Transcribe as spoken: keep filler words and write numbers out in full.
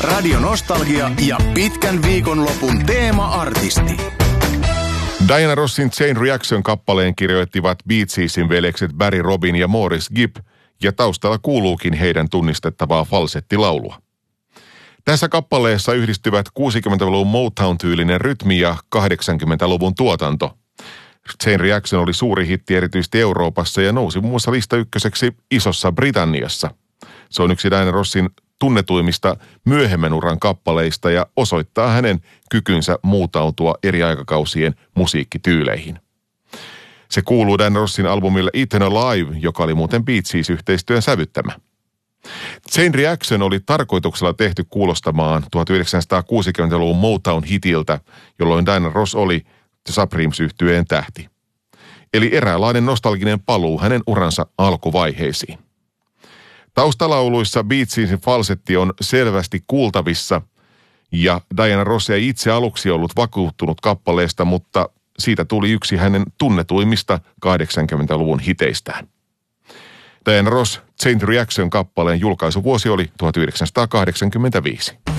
Radio Nostalgia ja pitkän viikonlopun teema-artisti. Diana Rossin Chain Reaction-kappaleen kirjoittivat Bee Geesin veljekset Barry Robin ja Maurice Gibb, ja taustalla kuuluukin heidän tunnistettavaa falsettilaulua. Tässä kappaleessa yhdistyvät kuusikymmentäluvun Motown-tyylinen rytmi ja kahdeksankymmentäluvun tuotanto. Chain Reaction oli suuri hitti erityisesti Euroopassa ja nousi muun muassa lista ykköseksi Isossa Britanniassa. Se on yksi Diana Rossin tunnetuimmista myöhemmän uran kappaleista ja osoittaa hänen kykynsä muutautua eri aikakausien musiikkityyleihin. Se kuuluu Diana Rossin albumille Eternal Alive, joka oli muuten Bee Gees-yhteistyön sävyttämä. Chain Reaction oli tarkoituksella tehty kuulostamaan tuhatyhdeksänsataakuusikymmentäluvun Motown-hitiltä, jolloin Diana Ross oli The Supremes-yhtyeen tähti. Eli eräänlainen nostalginen paluu hänen uransa alkuvaiheisiin. Taustalauluissa Bee Geesin falsetti on selvästi kuultavissa ja Diana Ross ei itse aluksi ollut vakuuttunut kappaleesta, mutta siitä tuli yksi hänen tunnetuimmista kahdeksankymmentäluvun hiteistään. Diana Ross Chain Reaction -kappaleen julkaisuvuosi oli tuhatyhdeksänsataakahdeksankymmentäviisi.